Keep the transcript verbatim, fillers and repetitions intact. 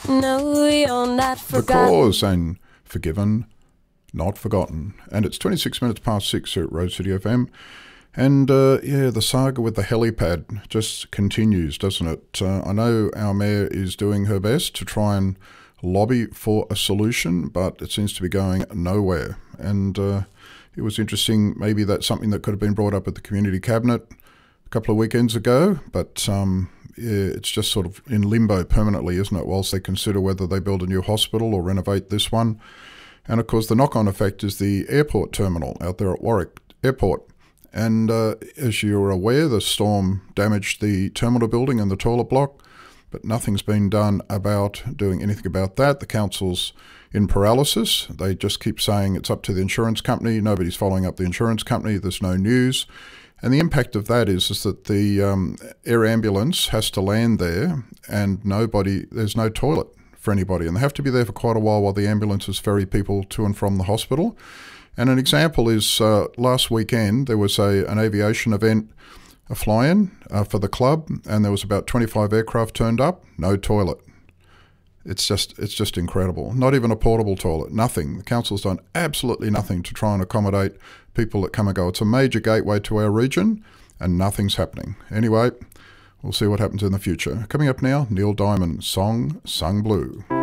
No, you're not The forgotten. Cause and Forgiven, Not Forgotten. And it's twenty-six minutes past six here at Rose City F M. And uh, yeah, the saga with the helipad just continues, doesn't it? Uh, I know our mayor is doing her best to try and lobby for a solution, but it seems to be going nowhere. And uh, it was interesting, maybe that's something that could have been brought up at the community cabinet a couple of weekends ago, but um, yeah, it's just sort of in limbo permanently, isn't it, whilst they consider whether they build a new hospital or renovate this one. And of course, the knock-on effect is the airport terminal out there at Warwick Airport. And uh, as you're aware, the storm damaged the terminal building and the toilet block, but nothing's been done about doing anything about that. The council's in paralysis. They just keep saying it's up to the insurance company. Nobody's following up the insurance company. There's no news. And the impact of that is, is that the um, air ambulance has to land there and nobody, there's no toilet for anybody. And they have to be there for quite a while while the ambulances ferry people to and from the hospital. And an example is uh, last weekend there was a an aviation event, a fly-in uh, for the club, and there was about twenty-five aircraft turned up, no toilet. It's just it's just incredible. Not even a portable toilet, nothing. The council's done absolutely nothing to try and accommodate people that come and go. It's a major gateway to our region, and nothing's happening. Anyway, we'll see what happens in the future. Coming up now, Neil Diamond, Song Sung Blue.